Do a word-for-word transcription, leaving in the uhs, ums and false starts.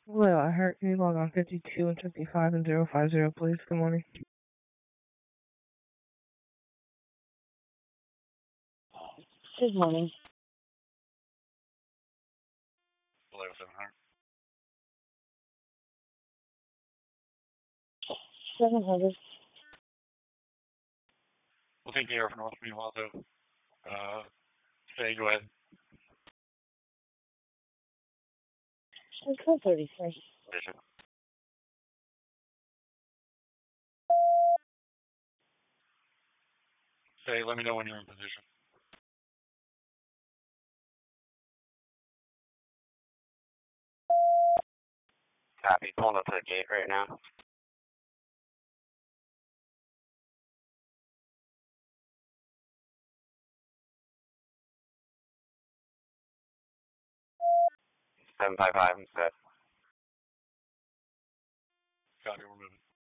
Well, I heard can you log on fifty-two and fifty-five and zero five zero, please? Good morning. Good morning. Below seven hundred. seven hundred. We'll take the air for North meanwhile, though. Uh, say, go ahead. twelve thirty-three. Bishop. Say, let me know when you're in position. Copy. Pulling up to the gate right now. seven five five, I'm set. Copy, we're moving.